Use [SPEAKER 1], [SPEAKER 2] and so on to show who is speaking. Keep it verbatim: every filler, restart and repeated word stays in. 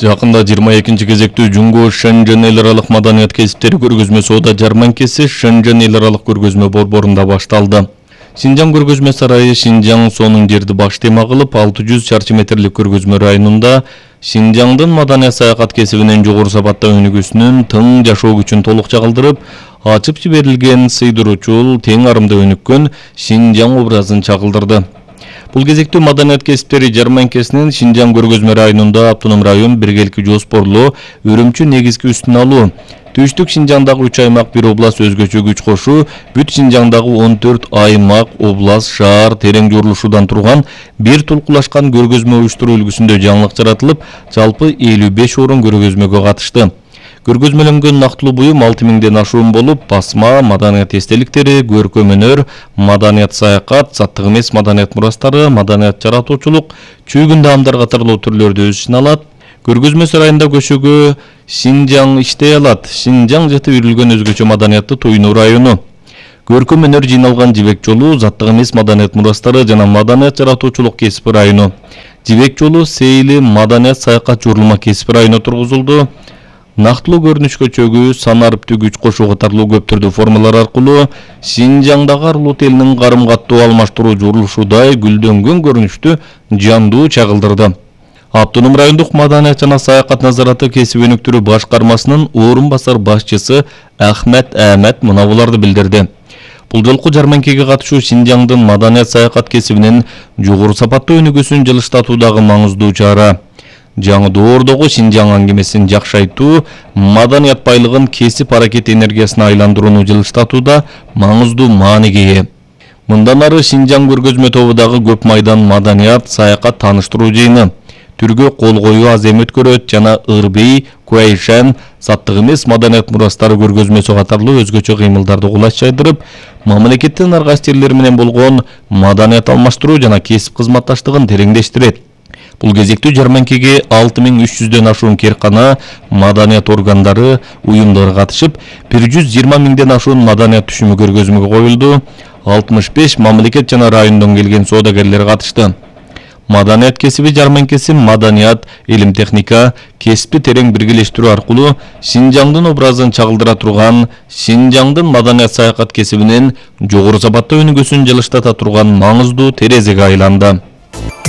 [SPEAKER 1] Жакында жыйырма экинчи кезектүү Жуңго Шэньчжэн эл аралык маданият кесиптери көргөзмө соода жарманкеси Шэньчжэн эл аралык көргөзмө борборунда башталды. Шинжаң көргөзмө сарайы Шинжаң сонун жерди баш тема кылып, алты жүз чарчы метрлик көргөзмө районунда Шинжаңдын маданият саякат кесибинин жогору сапатта өнүгүүсүнүн тың жашоо күчүн толук чагылдырып, ачып жиберилген сыйдыруучул, тең арымда өнүккөн Шинжаң образын чагылдырды. Бул кезектүү маданият кесиптери жарманкесинин Шинжаң көргөзмө районунда автоном район биргеликти жоспорлоо өрүмчү негизги үстүн алуу, Түштүк Шинжаңдагы үч аймак бир област өзгөчө күч кошуу, бүт Шинжаңдагы он төрт аймак, област, шаар терең жорулушудан турган бир тулкулашкан көргөзмө уюштуруу үлгүсүндө жаңылык жаратылып, жалпы элүү беш орун көргөзмөгө катышты. Көргөзмөлөнгөн нактылуу буюм алты миңден ашуун болуп, басма, маданият эстеликтери, көркөм өнөр, маданият саякат, заттык эмес маданият мурастары, маданият жаратуучулук, чүйгүн даамдар катарлуу түрлөрдө өз ишин алат. Көргөзмө сарайында көчөгө Шинжаң иштей алат. Шинжаң жетип үрүлгөн өзгөчө маданиятты туйнуу району. Көркөм өнөр жыйналган Жибек жолу, заттык эмес маданият мурастары жана маданият жаратуучулук кесип району. Жибек жолу Сейли маданият саякат журулма кесип району тургузулду. Нактылуу көрүнүшкө чөгүү, сан арыптуу күч кошуу катарлуу көп түрдүү формалар аркылуу Шинжаңдагы аралуу элинин карым каттуу алмаштыруу журулушудай гүлдөнгөн көрүнүштү жандуу чагылдырды. Автоном райондук маданият жана саякат назараты кесип өнүктүрүү башкармасынын орун басар башчысы Ахмет Ахмет мына буларды билдирди. Бул жолку жарманкеге катышуу Шинжаңдын маданият саякат кесибинин жогору сапаттуу өнүгүүсүн жылыштатуудагы маңыздуу чара. Жаңы доордогу Шинжаң аңгемесин жакшайтуу, маданият байлыгын кесип аракет энергиясына айландырууну жылыштатууда маңыздуу мааниге ээ. Мындан ары Шинжаң көргөзмө тобудагы көп майдан маданият саякат тааныштыруу жыйыны түргө кол коюу азем өткөрөт жана Ырбей, Куайшан, заттык эмес маданият мурастары көргөзмөсү катарлуу өзгөчө кыймылдарды кулаш жайдырып, мамлекеттин ар кайсы жерлери менен болгон маданият алмаштыруу жана кесип кызматташтыгын тереңдештирет. Бул кезектүү жарманкеге алты миң үч жүздөн ашуун керкана, маданият органдары, уюмдары катышып, бир жүз жыйырма миңден ашуун маданият түшүмү көргөзмөгө коюлду. алтымыш беш мамлекет жана райондон келген соодагерлер катышты. Маданият кесиби жарманкеси маданият, илим техника, кесипти терең биргелештирүү аркылуу Шинжаңдын образын чагылдыра турган, Шинжаңдын маданият саякат кесибинин жогору сапатта өнүгүүсүн жылыштата турган маңыздуу терезеге айланды.